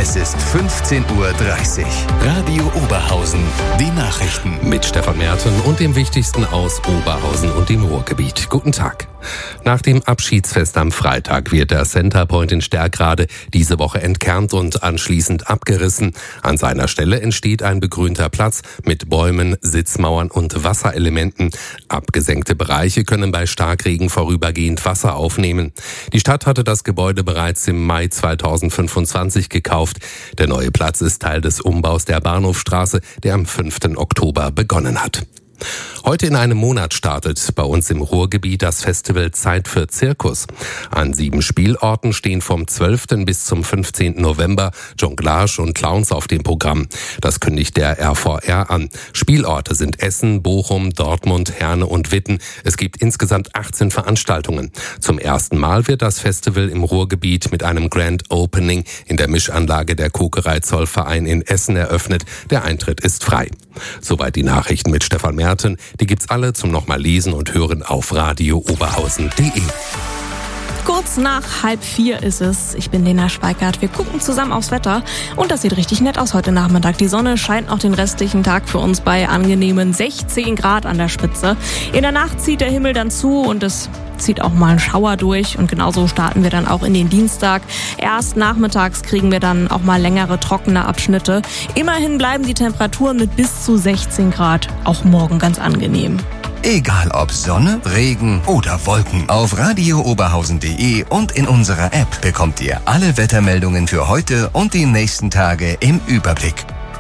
Es ist 15:30 Uhr. Radio Oberhausen, die Nachrichten. Mit Stefan Merten und dem Wichtigsten aus Oberhausen und dem Ruhrgebiet. Guten Tag. Nach dem Abschiedsfest am Freitag wird der Centerpoint in Sterkrade diese Woche entkernt und anschließend abgerissen. An seiner Stelle entsteht ein begrünter Platz mit Bäumen, Sitzmauern und Wasserelementen. Abgesenkte Bereiche können bei Starkregen vorübergehend Wasser aufnehmen. Die Stadt hatte das Gebäude bereits im Mai 2025 gekauft. Der neue Platz ist Teil des Umbaus der Bahnhofstraße, der am 5. Oktober begonnen hat. Heute in einem Monat startet bei uns im Ruhrgebiet das Festival Zeit für Zirkus. An 7 Spielorten stehen vom 12. bis zum 15. November Jonglage und Clowns auf dem Programm. Das kündigt der RVR an. Spielorte sind Essen, Bochum, Dortmund, Herne und Witten. Es gibt insgesamt 18 Veranstaltungen. Zum ersten Mal wird das Festival im Ruhrgebiet mit einem Grand Opening in der Mischanlage der Kokerei Zollverein in Essen eröffnet. Der Eintritt ist frei. Soweit die Nachrichten mit Stefan Merten. Die gibt's alle zum nochmal lesen und hören auf radiooberhausen.de. Kurz nach 3:30 ist es. Ich bin Lena Schweikart. Wir gucken zusammen aufs Wetter und das sieht richtig nett aus heute Nachmittag. Die Sonne scheint auch den restlichen Tag für uns bei angenehmen 16 Grad an der Spitze. In der Nacht zieht der Himmel dann zu und es zieht auch mal ein Schauer durch und genauso starten wir dann auch in den Dienstag. Erst nachmittags kriegen wir dann auch mal längere trockene Abschnitte. Immerhin bleiben die Temperaturen mit bis zu 16 Grad auch morgen ganz angenehm. Egal ob Sonne, Regen oder Wolken. Auf radiooberhausen.de und in unserer App bekommt ihr alle Wettermeldungen für heute und die nächsten Tage im Überblick.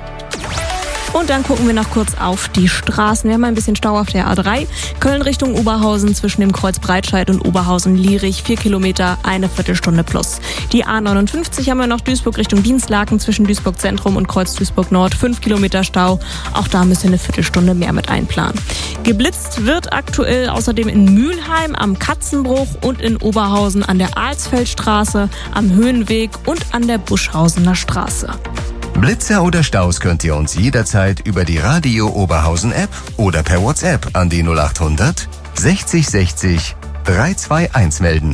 Und dann gucken wir noch kurz auf die Straßen. Wir haben ein bisschen Stau auf der A3. Köln Richtung Oberhausen zwischen dem Kreuz Breitscheid und Oberhausen-Lierich. 4 Kilometer, eine Viertelstunde plus. Die A59 haben wir noch Duisburg Richtung Dienstlaken zwischen Duisburg Zentrum und Kreuz Duisburg Nord. 5 Kilometer Stau. Auch da müssen wir eine Viertelstunde mehr mit einplanen. Geblitzt wird aktuell außerdem in Mülheim am Katzenbruch und in Oberhausen an der Alsfeldstraße, am Höhenweg und an der Buschhausener Straße. Blitzer oder Staus könnt ihr uns jederzeit über die Radio Oberhausen App oder per WhatsApp an die 0800 60 60 321 melden.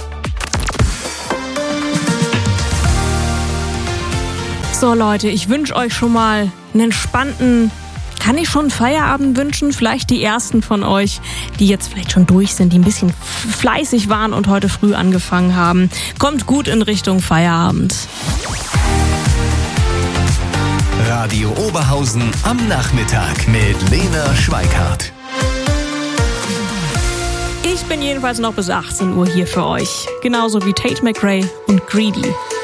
So Leute, ich wünsche euch schon mal einen entspannten, kann ich schon Feierabend wünschen? Vielleicht die ersten von euch, die jetzt vielleicht schon durch sind, die ein bisschen fleißig waren und heute früh angefangen haben. Kommt gut in Richtung Feierabend. Radio Oberhausen am Nachmittag mit Lena Schweikart. Ich bin jedenfalls noch bis 18 Uhr hier für euch. Genauso wie Tate McRae und Greedy.